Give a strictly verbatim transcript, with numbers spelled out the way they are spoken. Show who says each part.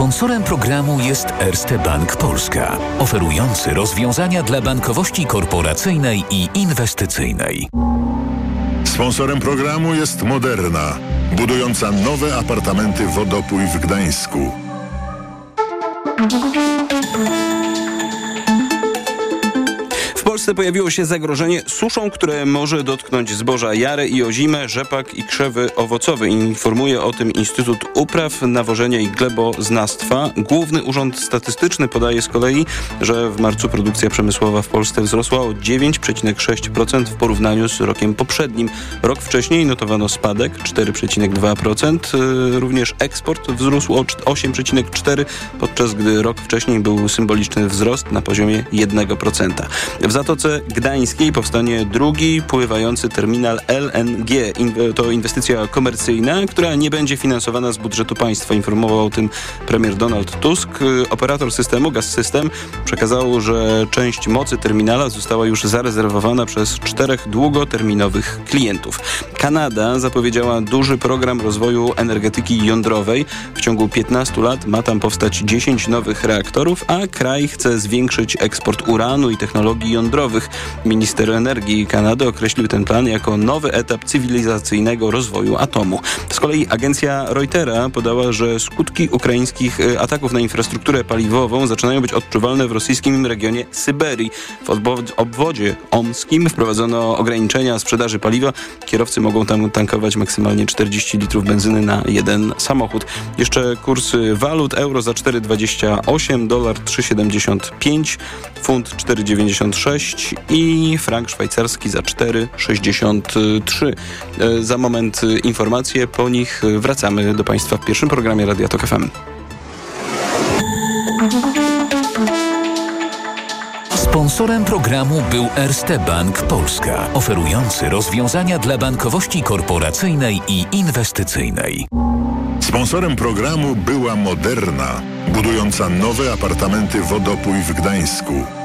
Speaker 1: Sponsorem programu jest Erste Bank Polska, oferujący rozwiązania dla bankowości korporacyjnej i inwestycyjnej.
Speaker 2: Sponsorem programu jest Moderna, budująca nowe apartamenty Wodopój w Gdańsku.
Speaker 3: W Polsce pojawiło się zagrożenie suszą, które może dotknąć zboża jare i ozimę, rzepak i krzewy owocowe. Informuje o tym Instytut Upraw, Nawożenia i Gleboznawstwa. Główny Urząd Statystyczny podaje z kolei, że w marcu produkcja przemysłowa w Polsce wzrosła o dziewięć przecinek sześć procent w porównaniu z rokiem poprzednim. Rok wcześniej notowano spadek cztery przecinek dwa procent. Również eksport wzrósł o osiem przecinek cztery procent, podczas gdy rok wcześniej był symboliczny wzrost na poziomie jeden procent. W Zatoce Gdańskiej powstanie drugi pływający terminal L N G. To inwestycja komercyjna, która nie będzie finansowana z budżetu państwa. Informował o tym premier Donald Tusk. Operator systemu Gaz-System przekazał, że część mocy terminala została już zarezerwowana przez czterech długoterminowych klientów. Kanada zapowiedziała duży program rozwoju energetyki jądrowej. W ciągu piętnastu lat ma tam powstać dziesięć nowych reaktorów, a kraj chce zwiększyć eksport uranu i technologii jądrowych. Minister energii Kanady określił ten plan jako nowy etap cywilizacyjnego rozwoju atomu. Z kolei agencja Reutera podała, że skutki ukraińskich ataków na infrastrukturę paliwową zaczynają być odczuwalne w rosyjskim regionie Syberii. W obwodzie omskim wprowadzono ograniczenia sprzedaży paliwa. Kierowcy mogą tam tankować maksymalnie czterdzieści litrów benzyny na jeden samochód. Jeszcze kursy walut: euro za cztery dwadzieścia osiem, dolar trzy siedemdziesiąt pięć, funt cztery dziewięćdziesiąt sześć i frank szwajcarski za cztery sześćdziesiąt trzy. Za moment informacje, po nich wracamy do Państwa w pierwszym programie Radia Tok F M.
Speaker 1: Sponsorem programu był Erste Bank Polska, oferujący rozwiązania dla bankowości korporacyjnej i inwestycyjnej.
Speaker 2: Sponsorem programu była Moderna, budująca nowe apartamenty Wodopój w Gdańsku.